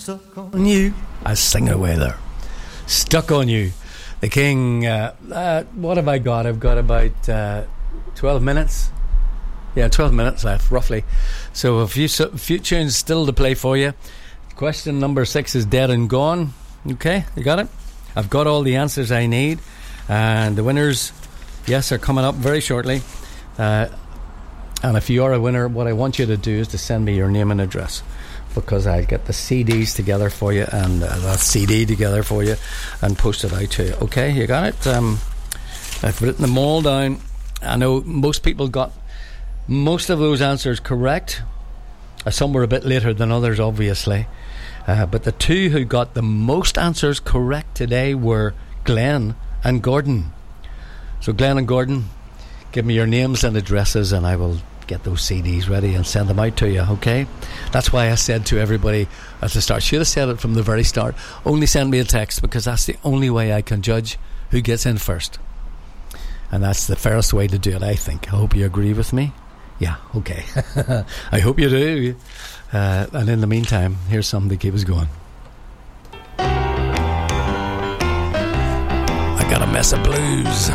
Stuck on you. I sing away there. Stuck on you. The King. What have I got? I've got about 12 minutes. Yeah, 12 minutes left, roughly. So a few tunes still to play for you. Question number 6 is Dead and Gone. Okay, you got it? I've got all the answers I need. And the winners, yes, are coming up very shortly. And if you are a winner, what I want you to do is to send me your name and address, because I'll get the CDs together for you and that CD together for you and post it out to you. Okay, you got it? I've written them all down. I know most people got most of those answers correct. Some were a bit later than others, obviously. But the two who got the most answers correct today were Glenn and Gordon. So Glenn and Gordon, give me your names and addresses and I will get those CDs ready and send them out to you, okay? That's why I said to everybody at the start, should have said it from the very start, only send me a text, because that's the only way I can judge who gets in first. And that's the fairest way to do it, I think. I hope you agree with me. Yeah, okay. I hope you do. And in the meantime, here's something to keep us going. I got a mess of blues.